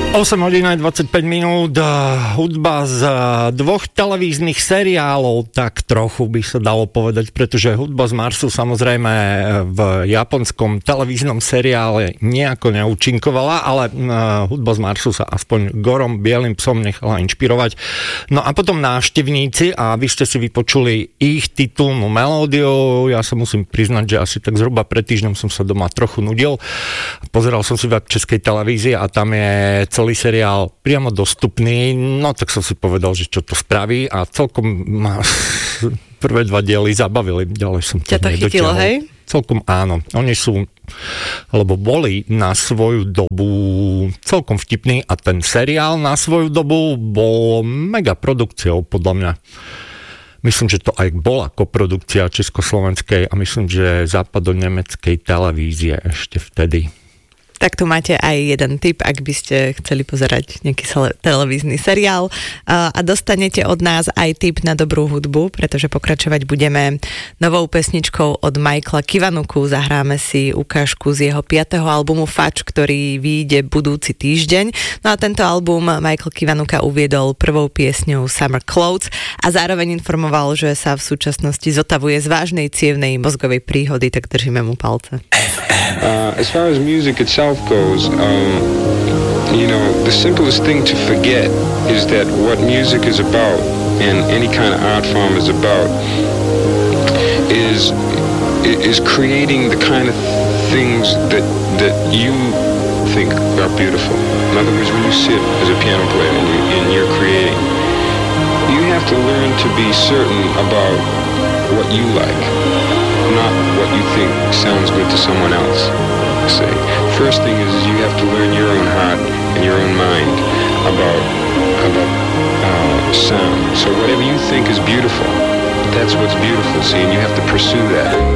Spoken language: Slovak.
8 hodín aj 25 minút, hudba z dvoch televíznych seriálov, tak trochu by sa dalo povedať, pretože hudba z Marsu samozrejme v japonskom televíznom seriále nejako neúčinkovala, ale hudba z Marsu sa aspoň Gorom Bielým psom nechala inšpirovať. No a potom Návštevníci, a vy ste si vypočuli ich titulnú melódiu. Ja sa musím priznať, že asi tak zhruba pred týždňom som sa doma trochu nudil. Pozeral som si web Českej televízie a tam je celý seriál priamo dostupný, no tak som si povedal, že čo to spraví a celkom ma prvé dva diely zabavili, ďalej som to nedotiahol. Ťa to chytilo, hej? Celkom áno, oni sú, alebo boli na svoju dobu celkom vtipný a ten seriál na svoju dobu bol mega produkciou podľa mňa. Myslím, že to aj bola koprodukcia československej a myslím, že západonemeckej televízie ešte vtedy. Tak tu máte aj jeden tip, ak by ste chceli pozerať nejaký televízny seriál a dostanete od nás aj tip na dobrú hudbu, pretože pokračovať budeme novou pesničkou od Michaela Kiwanuku. Zahráme si ukážku z jeho 5. albumu Fudge, ktorý vyjde budúci týždeň. No a tento album Michael Kiwanuka uviedol prvou piesňou Summer Clothes a zároveň informoval, že sa v súčasnosti zotavuje z vážnej cievnej mozgovej príhody, tak držíme mu palce. As far as music itself goes, the simplest thing to forget is that what music is about and any kind of art form is about is creating the kind of things that you think are beautiful. In other words, when you sit as a piano player and you're creating, you have to learn to be certain about what you like, not what you think sounds good to someone else. Say, first thing is you have to learn your own heart and your own mind about sound. So whatever you think is beautiful, that's what's beautiful, see, and you have to pursue that.